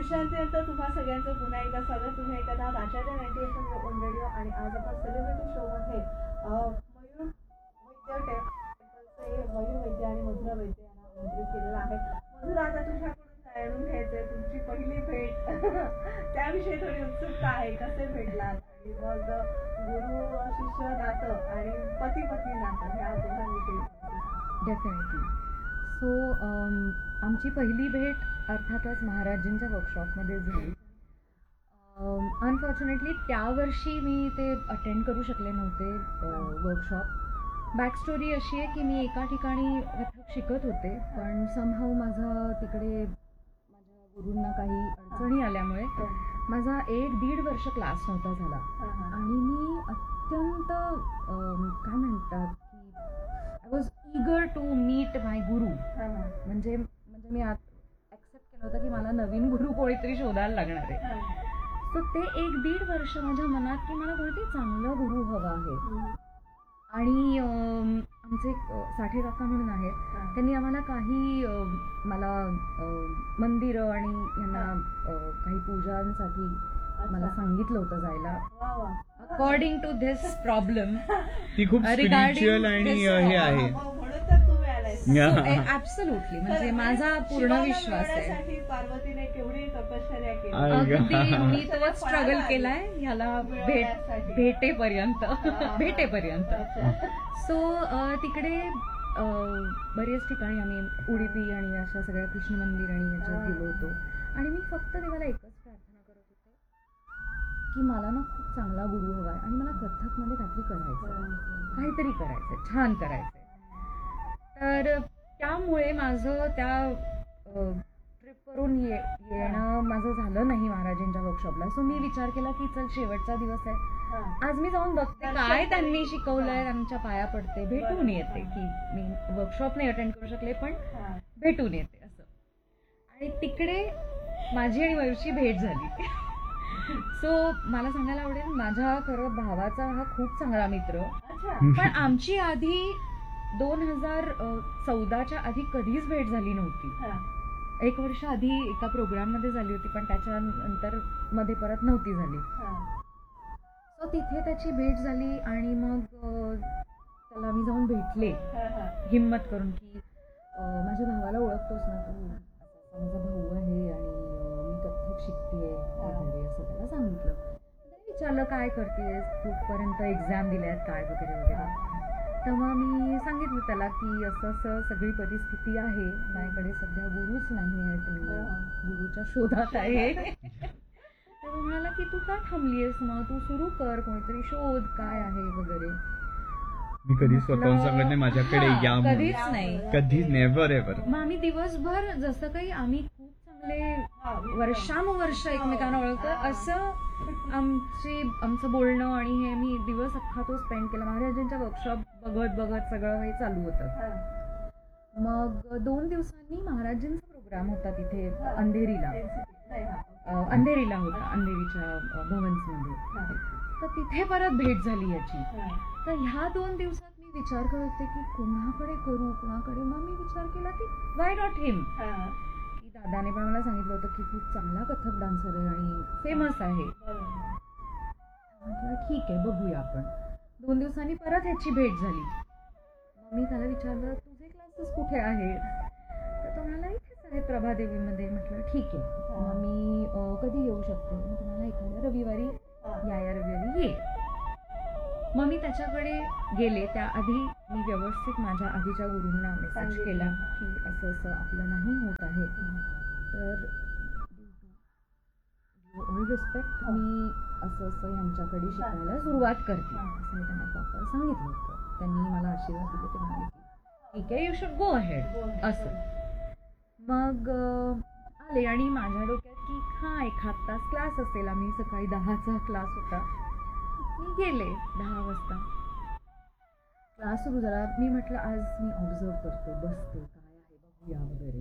विश्रांतीनंतर तुम्हा सगळ्यांचं पुन्हा एकदा स्वागत. तुम्ही ऐकत आहात आचार्य 98 ऑन रेडिओ आणि आज आपण सेलिब्रिटी शो मध्ये मयूर वैद्य आणि मधुरा वैद्य यांना आमंत्रित केलेलं आहे. मधुरा, आता तुझ्याकडून जाणून घ्यायचंय तुमची पहिली भेट त्याविषयी थोडी उत्सुकता आहे. कसे भेटलात आणि मग गुरु शिष्य नातं आणि पती पत्नी नातं ह्या दोघांविषयी. डेफिनेटली. सो आमची पहिली भेट अर्थातच महाराजींच्या वर्कशॉपमध्ये झाली. अनफॉर्च्युनेटली त्या वर्षी मी ते अटेंड करू शकले नव्हते वर्कशॉप. बॅकस्टोरी अशी आहे की मी एका ठिकाणी कथक शिकत होते, पण समहाऊ माझा तिकडे माझ्या गुरूंना काही अडचणी आल्यामुळे माझा 1-1.5 वर्ष क्लास नव्हता झाला. आणि मी अत्यंत काय म्हणतात की I was eager to meet माय गुरु. म्हणजे मी ॲक्सेप्ट केलं होतं की मला नवीन गुरु कोणीतरी शोधायला लागणार आहे. सो ते 1-1.5 वर्ष माझ्या मनात की मला कोणीतरी चांगला गुरु हवा आहे. आणि आमचे साठे काका म्हणून आहेत, त्यांनी आम्हाला काही मला मंदिरं आणि यांना काही पूजांसाठी मला सांगितलं होतं जायला. अकॉर्डिंग टू धिस प्रॉब्लेम ती खूप स्पिरिच्युअल आणि हे आहे. ऍब्सोल्युटली. म्हणजे माझा पूर्ण विश्वास आहे. पार्वतीने केवढी तपश्चर्या केली. अगदी मी तो स्ट्रगल केलाय ह्याला भेटेपर्यंत. सो तिकडे बरेच ठिकाणी आम्ही उडुपी आणि अशा सगळ्या कृष्ण मंदिर आणि ह्याच्यात गेलो होतो. आणि मी फक्त देवाला एकच प्रार्थना करत होते की मला ना खूप चांगला गुरु हवाय आणि मला कथकमध्ये काहीतरी करायचंय, छान करायचंय. तर त्यामुळे माझं त्या ट्रिपवरून येणं माझं झालं नाही महाराजांच्या वर्कशॉपला. सो मी विचार केला की चल, शेवटचा दिवस आहे, आज मी जाऊन बघते काय त्यांनी शिकवलंय, त्यांच्या पाया पडते, भेटून येते. की मी वर्कशॉप नाही अटेंड करू शकले पण भेटून येते असं. आणि तिकडे माझी आणि मयूरची भेट झाली. सो मला सांगायला आवडेल, माझ्या खरं भावाचा हा खूप चांगला मित्र. पण आमची आधी 2014च्या आधी कधीच भेट झाली नव्हती. 1 वर्ष आधी एका प्रोग्राम मध्ये झाली होती, पण त्याच्यानंतर मध्ये परत नव्हती झाली. सो तिथे त्याची भेट झाली आणि मग त्याला मी जाऊन भेटले हिम्मत करून की माझ्या भावाला ओळखतोस ना तू, माझा भाऊ आहे आणि मी कथक शिकतेय वगैरे असं त्याला सांगितलं. त्याने विचारलं काय करतेस, कुठपर्यंत एक्झाम दिल्यात काय वगैरे वगैरे. तेव्हा मी सांगितलं त्याला की असं असं सगळी परिस्थिती आहे, माझ्याकडे सध्या गुरुच नाही आहे, तुम्ही गुरुच्या शोधात आहे. तर म्हणाला की तू का थांबलीयस, मग तू सुरू कर, कोणीतरी शोध काय आहे वगैरे. मी कधी स्वतःहून सांगत नाही माझ्याकडे या, कधीच नाही, कधी नेव्हर एव्हर. मग आम्ही दिवसभर जसं काही आम्ही खूप चांगले वर्षानुवर्ष एकमेकांना ओळखतो असं आमचं बोलणं आणि हे मी दिवस अख्खा तो स्पेंड केला. महाराजांच्या वर्कशॉप बघत सगळं हे चालू होतं. मग 2 दिवसांनी महाराजांचा प्रोग्राम होता तिथे अंधेरीला होता, अंधेरीच्या भवन्स मध्ये. तर तिथे परत भेट झाली याची. तर ह्या 2 दिवसात मी विचार करत होते की कोणाकडे करू. मग मी विचार केला की वाय नॉट हिम. की दादाने पण मला सांगितलं होतं की खूप चांगला कथक डान्सर आहे आणि फेमस आहे. म्हटलं ठीक आहे, बघूया आपण. 2 दिवसांनी परत ह्याची भेट झाली. मग मी त्याला विचारलं तुझे क्लासेस कुठे आहेत. तर तो म्हणाला इथेच आहे प्रभादेवीमध्ये. म्हटलं ठीक आहे, मग मी कधी येऊ शकते. मी तुम्हाला एखाद्या रविवारी या रविवारी ये. मग मी त्याच्याकडे गेले. त्याआधी मी व्यवस्थित माझ्या आधीच्या गुरूंना मेसेज केला की असं असं आपलं नाही होत आहे, तर ऑल रिस्पेक्ट मी असं असं यांच्याकडे शिकायला सुरुवात करते असं मी त्यांना प्रॉपर सांगितलं होतं. त्यांनी मला आशीर्वाद दिले. ते म्हणाले की ठीक आहे, यू शुड गो अहेड असं. मग आले आणि माझ्या डोक्यात की हा 1 तास क्लास असेल. आम्ही सकाळी 10चा क्लास होता. मी गेले 10 वाजता. क्लास सुरू झाला. मी म्हटलं आज मी ऑब्झर्व करते, बसते, काय आहे बघूया वगैरे.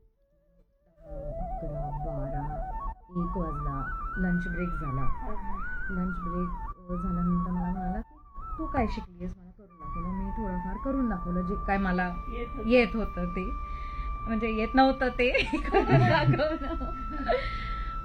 11, 12, 1 वाजला. लंच ब्रेक झाला. लंच ब्रेक झाल्यानंतर मला म्हणाला की तू काय शिकलीस, मला करून दाखवलं. मी थोडंफार करून दाखवलं जे काय मला येत होतं ते, म्हणजे येत नव्हतं ते करून दाखवलं.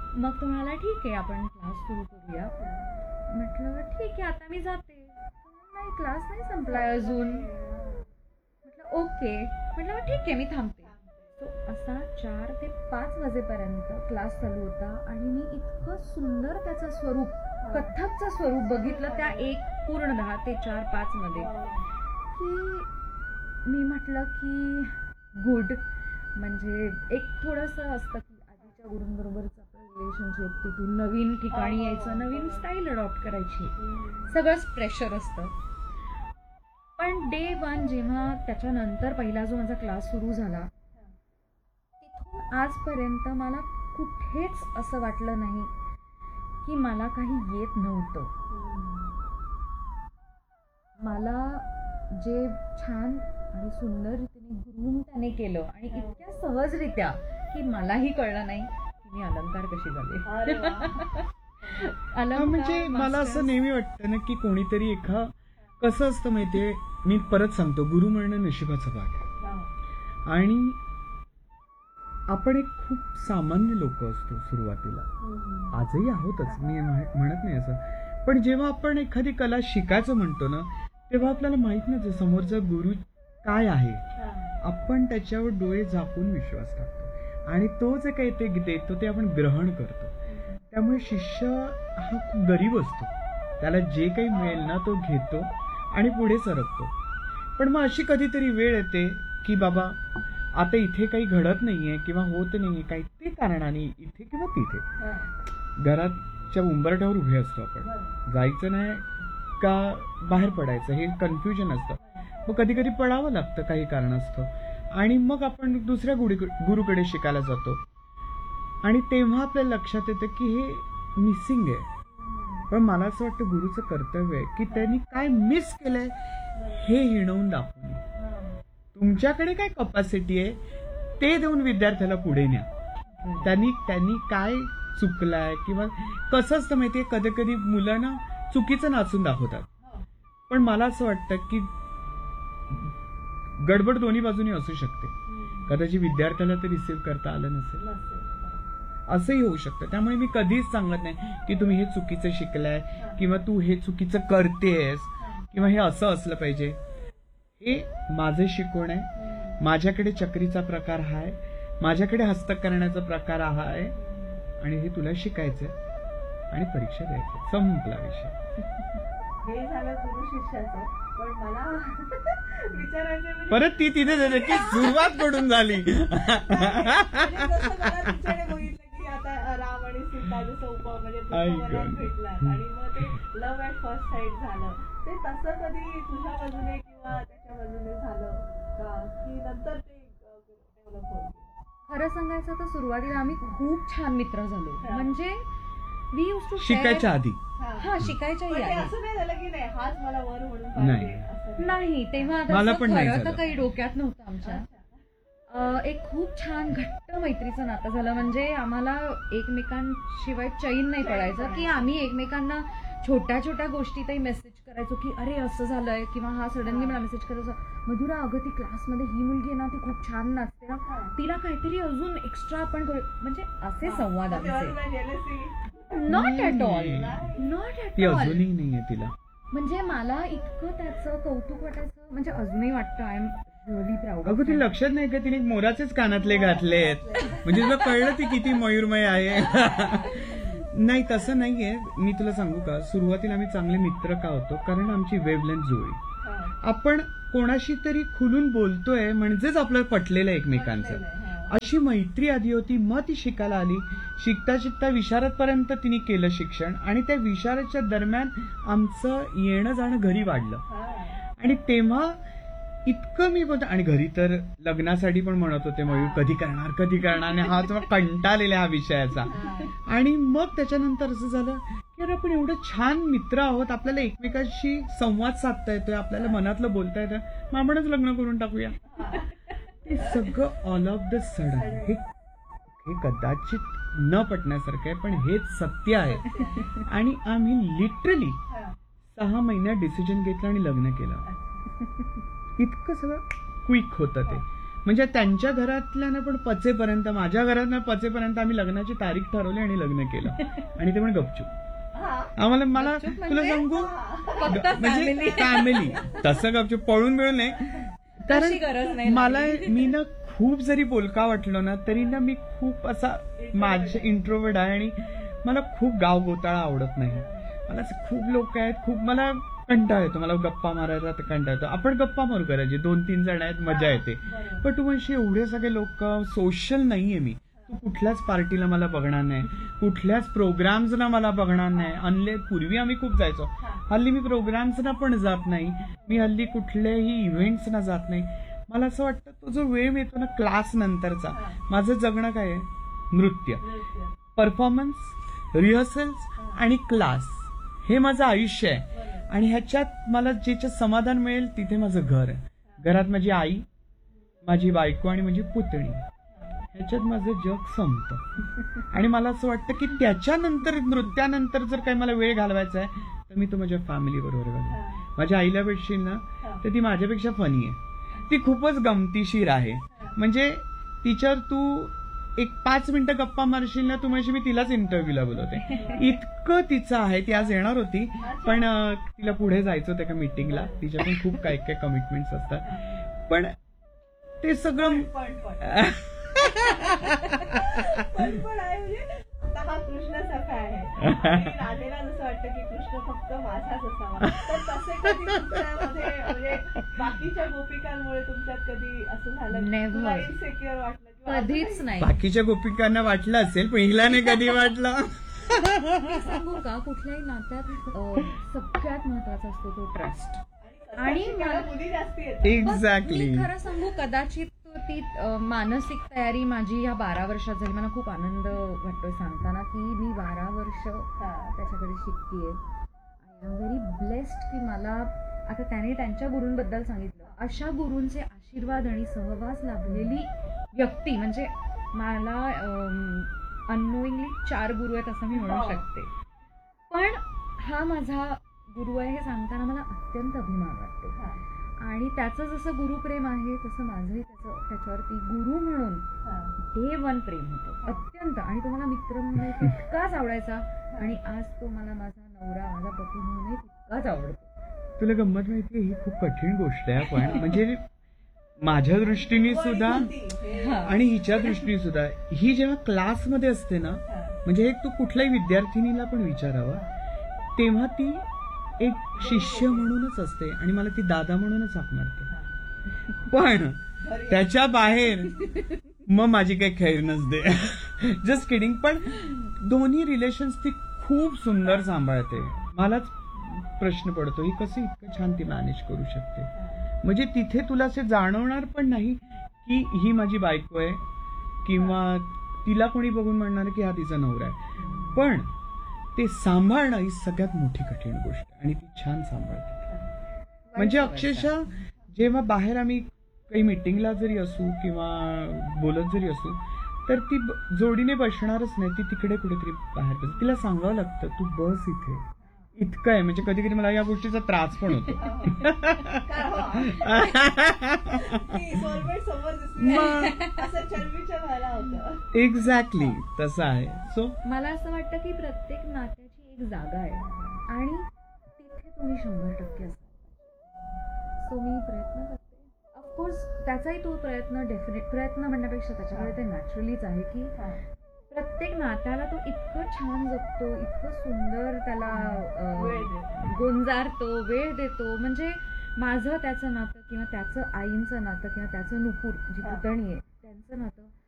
मग तो म्हणाला ठीक आहे आपण क्लास सुरू करूया. म्हटलं ठीक आहे आता मी जाते. नाही क्लास नाही संपलाय अजून. म्हटलं ओके. म्हटलं मग ठीक आहे मी थांबते. तो असा 4 ते 5 वाजेपर्यंत क्लास चालू होता आणि मी इतकं सुंदर त्याचं स्वरूप, कथ्थकचं स्वरूप बघितलं त्या पूर्ण 10 ते 4-5 मध्ये की मी म्हटलं की गुड. म्हणजे एक थोडंसं असतं की आधीच्या गुरूंबरोबरच आपलं रिलेशनशिप, तिथून नवीन ठिकाणी यायचं, नवीन स्टाईल अडॉप्ट करायची, सगळंच प्रेशर असतं. पण डे 1 जेव्हा त्याच्यानंतर पहिला जो माझा क्लास सुरू झाला तिथून आजपर्यंत मला कुठेच असं वाटलं नाही की मला काही येत नव्हतं. मला जे छान आणि सुंदर रीतीने ग्रूम त्याने केलं आणि इतक्या सहजरित्या की मलाही कळलं नाही की मी अलंकार कशी झाले. म्हणजे मला असं नेहमी वाटतं ना की कोणीतरी कसं असतं माहितीये, मी परत सांगतो, गुरु म्हणणं नशिबाचा भाग आहे. आणि आपण एक खूप सामान्य लोक असतो सुरुवातीला, आजही आहोतच, मी म्हणत नाही असं. पण जेव्हा आपण एखादी कला शिकायचं म्हणतो ना, तेव्हा आपल्याला माहित नसतं समोरचा गुरु काय आहे. आपण त्याच्यावर डोळे झाकून विश्वास टाकतो आणि तो जे काही ते देतो ते आपण ग्रहण करतो. त्यामुळे शिष्य हा खूप गरीब असतो, त्याला जे काही मिळेल ना तो घेतो आणि पुढे सरकतो. पण मग अशी कधीतरी वेळ येते की बाबा आता इथे काही घडत नाहीये किंवा होत नाहीये काही, ते कारणाने इथे किंवा तिथे घराच्या उंबरठ्यावर उभे असतो आपण, जायचं नाही का बाहेर पडायचं हे कन्फ्युजन असतं. मग कधी कधी पडावं लागतं काही कारणास्तव आणि मग आपण दुसऱ्या गुरुकडे शिकायला जातो आणि तेव्हा आपल्याला लक्षात येतं की हे मिसिंग आहे. पण मला असं वाटतं गुरुचं कर्तव्य आहे की त्यांनी काय मिस केलंय हे हिणवून दाखवून, तुमच्याकडे काय कपॅसिटी आहे ते देऊन विद्यार्थ्याला पुढे न्या. त्यांनी काय चुकलाय किंवा कसं असतं माहितीये, कधी कधी मुलं ना चुकीचं नाचून दाखवतात. पण मला असं वाटतं की गडबड दोन्ही बाजूनी असू शकते. कदाचित विद्यार्थ्याला ते रिसीव्ह करता आलं नसेल, असंही होऊ शकतं. त्यामुळे मी कधीच सांगत नाही की तुम्ही हे चुकीचं शिकलाय किंवा तू हे चुकीचं करतेस किंवा हे असं असलं पाहिजे. हे माझं शिकवण आहे, माझ्याकडे चक्रीचा प्रकार हा आहे, माझ्याकडे हस्तक करण्याचा प्रकार हा आहे आणि हे तुला शिकायचंय आणि परीक्षा द्यायची, संपला विषय. हे झालं गुरु शिष्याचं. पण मला विचारायचं म्हणजे परत ती तिथे झाली की सुरुवात कडून झाली. म्हणजे जसं मला तिच्याने बघितलं की आता राम आणि सीता जसं म्हणजे भेटलात आणि मग ते लव्ह ॲट फर्स्ट साईट झालं, ते तसं कधी तुझ्या बाजूने किंवा त्याच्या बाजूने झालं का की नंतर ते डेव्हलप होत? खरं सांगायचं तर सुरुवातीला आम्ही खूप छान मित्र झालो. म्हणजे वी यूज टू शिकायच्या आधी. हा शिकायच्याही पण ते आधी. असं नाही झालं की नाही हाच मला वर म्हणून नाही. पाहिजे असं नाही तेव्हा मला तसं पण नाही खरं तर झालं. काही डोक्यात नव्हतं आमच्या. एक खूप छान घट्ट मैत्रीचं नातं झालं. म्हणजे आम्हाला एकमेकांशिवाय चैन नाही पडायचं की आम्ही एकमेकांना छोट्या छोट्या गोष्टीतही मेसेज करायचो की अरे असं झालंय किंवा हा सडनली मला मेसेज करायचा, मधुरा अगं ती क्लासमध्ये ही मुलगी आहे ना ती खूप छान नाचते ना, तिला काहीतरी अजून एक्स्ट्रा आपण करू. म्हणजे असे संवाद आमचे. नॉट ॲट ऑल, नॉट ती ॲट ऑल. अजूनही नाहीये तिला. म्हणजे मला इतकं त्याचं कौतुक वाटायचं, म्हणजे अजूनही वाटतं आय एम रिअली प्राऊड. अगं ती लक्षात नाही का तिने मोराचेच कानातले घातलेत, म्हणजे तुला कळलं ती किती मयूरमय आहे. नाही तसं नाहीये. मी तुला सांगू का, सुरुवातीला आम्ही चांगले मित्र का होतो, कारण आमची वेव्हलेंथ जुळली. आपण कोणाशी तरी खुलून बोलतोय म्हणजेच आपलं पटलेलं एकमेकांचं, अशी मैत्री आधी होती. मग ती शिकायला आली. शिकता शिकता विशारदपर्यंत तिने केलं शिक्षण आणि त्या विशारदच्या दरम्यान आमचं येणं जाणं घरी वाढलं आणि तेव्हा इतकं मी बोलतो. आणि घरी तर लग्नासाठी पण म्हणत होते मयूर कधी करणार आणि हा तुला कंटाळलेला हा विषयाचा. आणि मग त्याच्यानंतर असं झालं की अरे आपण एवढं छान मित्र आहोत, आपल्याला एकमेकांशी संवाद साधता येतोय, आपल्याला मनातलं बोलता येतं, मग आपणच लग्न करून टाकूया. ते सगळं ऑल ऑफ द सडन हे कदाचित न पटण्यासारखं आहे, पण हेच सत्य आहे. आणि आम्ही लिटरली 6 महिन्यात डिसिजन घेतलं आणि लग्न केलं. इतकं सगळं क्विक होतं ते. म्हणजे त्यांच्या घरातल्यानं पण पचेपर्यंत, माझ्या घरातनं पचेपर्यंत आम्ही लग्नाची तारीख ठरवली आणि लग्न केलं. आणि ते पण गपचूप. आम्हाला मला तुला सांगू म्हणजे फॅमिली तसं गपचूप पळून मिळून नाही. कारण मला मी ना खूप जरी बोलका वाटलो ना तरी ना मी खूप असा माझे इंट्रोवर्ट आहे आणि मला खूप गाव गोताळा आवडत नाही. मला असे खूप लोक आहेत, खूप मला कंटाळा येतो, मला गप्पा मारायचा तर कंटाळा येतो. आपण गप्पा मारू करायचे, 2-3 जण आहेत, मजा येते. पण तू म्हणशी एवढे सगळे लोक सोशल नाहीये मी. तू कुठल्याच पार्टीला मला बघणार नाही, कुठल्याच प्रोग्राम्सना मला बघणार नाही. पूर्वी आम्ही खूप जायचो, हल्ली मी प्रोग्राम्सना पण जात नाही. मी हल्ली कुठल्याही इव्हेंट्सना जात नाही. मला असं वाटतं तो जो वेळ मिळतो ना क्लास नंतरचा, माझं जगणं काय आहे, नृत्य, परफॉर्मन्स, रिहर्सल्स आणि क्लास, हे माझं आयुष्य आहे. आणि ह्याच्यात मला ज्याच्यात समाधान मिळेल तिथे माझं घर आहे. घरात माझी आई, माझी बायको आणि माझी पुतणी, ह्याच्यात माझं जग संपतं. आणि मला असं वाटतं की त्याच्यानंतर नृत्यानंतर जर काही मला वेळ घालवायचा आहे तर मी तो माझ्या फॅमिली बरोबर घालवेन. माझ्या आईला भेटशील ना तर ती माझ्यापेक्षा फनी आहे. ती खूपच गमतीशीर आहे. म्हणजे तिच्यावर तू एक 5 मिनिटं गप्पा मारशील ना, तू म्हणशील मी तिलाच इंटरव्ह्यूला बोलवते, इतकं तिचं आहे. ती आज येणार होती पण तिला पुढे जायचं होतं एका मीटिंगला. तिच्या पण खूप काही काही कमिटमेंट्स असतात. पण ते सगळं पण आहे म्हणजे आता हा कृष्णासारखा आहे. आणि राधेला जसं वाटतं की कृष्ण फक्त माझाच असावा, तर तसे कधी तुमच्यामध्ये म्हणजे बाकीच्या गोपिकांमुळे तुमच्यात कधी असं झालं, तुला इन्सेक्युअर वाटलं? कधीच नाही. बाकीच्या गोपिकांना वाटलं असेल पण हिला नाही कधी वाटलं. सांगू का, कुठल्याही नात्यात सगळ्यात महत्वाचा असतो तो ट्रस्ट. आणि मुली जास्ती येतात. एक्झॅक्टली. खरं सांगू, कदाचित ती मानसिक तयारी माझी ह्या 12 वर्षात झाली. मला खूप आनंद वाटतोय सांगताना की मी 12 वर्ष त्याच्याकडे शिकतेय. आय एम व्हेरी ब्लेस्ड की मला आता त्याने त्यांच्या गुरूंबद्दल सांगितलं, अशा गुरूंचे आशीर्वाद आणि सहवास लाभलेली व्यक्ती म्हणजे मला अननोईंगली 4 गुरु आहेत असं मी म्हणू शकते. पण हा माझा गुरु आहे हे सांगताना मला अत्यंत अभिमान वाटतो. आणि त्याचं जसं गुरुप्रेम आहे तसं माझंही त्याच्यावरती गुरु म्हणून डे 1 प्रेम होतं अत्यंत. आणि तो मला मित्र म्हणून तितकाच आवडायचा आणि आज तो मला माझा नवरा, माझा पती म्हणूनही तितकाच आवडतो. तुला गंमत माहितीये, ही खूप कठीण गोष्ट आहे. पण म्हणजे माझ्या दृष्टीने सुद्धा आणि हिच्या दृष्टीने सुद्धा, ही जेव्हा क्लासमध्ये असते ना, म्हणजे हे तू कुठल्याही विद्यार्थिनीला पण विचारावं, तेव्हा ती एक शिष्य म्हणूनच असते आणि मला ती दादा म्हणूनच हाक मारते. पण त्याच्या बाहेर मग माझी काही खैर नसते. Just kidding. पण दोन्ही रिलेशन्स ती खूप सुंदर सांभाळते. मलाच प्रश्न पडतो ही कसं इतकं छान ती मॅनेज करू शकते. म्हणजे तिथे तुला असे जाणवणार पण नाही की ही माझी बायको आहे किंवा तिला कोणी बघून म्हणणार की हा तिचा नवरा आहे. पण ते सांभाळणं ही सगळ्यात मोठी कठीण गोष्ट आणि ती छान सांभाळते. म्हणजे अक्षरशः जेव्हा बाहेर आम्ही काही मीटिंगला जरी असू किंवा बोलत जरी असू तर ती जोडीने बसणारच नाही. ती तिकडे कुठेतरी बाहेर बस. तिला सांगावं लागतं तू बस इथे. इतकं आहे. म्हणजे कधी कधी मला या गोष्टीचा त्रास पण होतो. एक्झॅक्टली तसं आहे. सो मला असं वाटतं की प्रत्येक नात्याची एक जागा आहे आणि तिथे तुम्ही 100% असाल. सो मी प्रयत्न करते. ऑफकोर्स त्याचाही तो प्रयत्न प्रयत्न म्हणण्यापेक्षा त्याच्याकडे ते नॅचरलीच आहे की प्रत्येक नात्याला तो इतकं छान जगतो, इतकं सुंदर त्याला गोंजारतो, वेळ देतो. म्हणजे माझं त्याचं नातं किंवा त्याचं आईंचं नातं किंवा त्याचं नुपूर जी पुतणी आहे त्यांचं नातं